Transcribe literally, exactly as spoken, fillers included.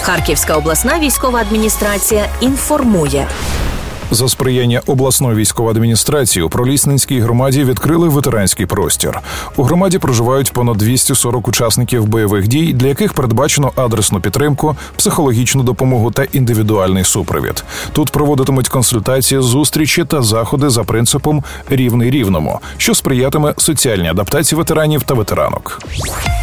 Харківська обласна військова адміністрація інформує. За сприяння обласної військової адміністрації у Пролісненській громаді відкрили ветеранський простір. У громаді проживають понад двісті сорок учасників бойових дій, для яких передбачено адресну підтримку, психологічну допомогу та індивідуальний супровід. Тут проводитимуть консультації, зустрічі та заходи за принципом «рівний рівному», що сприятиме соціальній адаптації ветеранів та ветеранок.